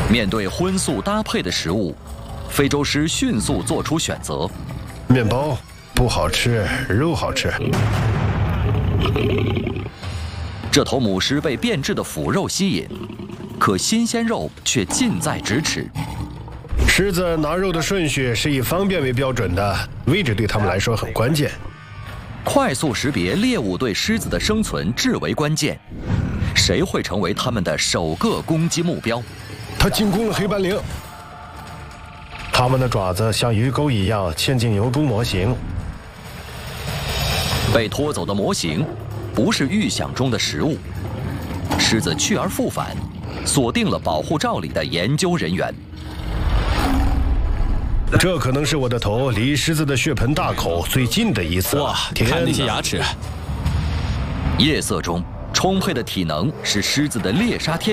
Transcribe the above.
面对荤素搭配的食物，非洲狮迅速做出选择。 面包不好吃，肉好吃。 这头母狮被变质的腐肉吸引，可新鲜肉却近在咫尺。 狮子拿肉的顺序是以方便为标准的，位置对他们来说很关键。 快速识别猎物对狮子的生存至为关键，谁会成为他们的首个攻击目标？ 它进攻了黑斑羚，它们的爪子像鱼钩一样嵌进油猪模型。 被拖走的模型不是预想中的食物，狮子去而复返，锁定了保护罩里的研究人员。 这可能是我的头离狮子的血盆大口最近的一次。 哇，看那些牙齿！ 夜色中，充沛的体能是狮子的猎杀天